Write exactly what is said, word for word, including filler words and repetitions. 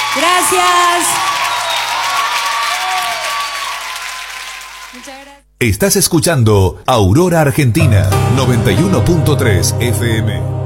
Gracias. Muchas gracias. Estás escuchando Aurora Argentina noventa y uno punto tres F M.